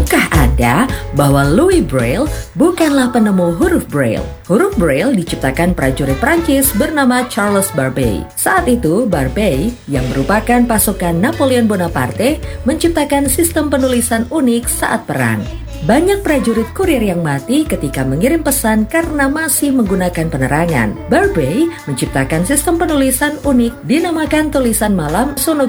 Tahukah Anda bahwa Louis Braille bukanlah penemu huruf Braille? Huruf Braille diciptakan prajurit Prancis bernama Charles Barbey. Saat itu, Barbey, yang merupakan pasukan Napoleon Bonaparte, menciptakan sistem penulisan unik saat perang. Banyak prajurit kurir yang mati ketika mengirim pesan karena masih menggunakan penerangan. Barbey menciptakan sistem penulisan unik dinamakan tulisan malam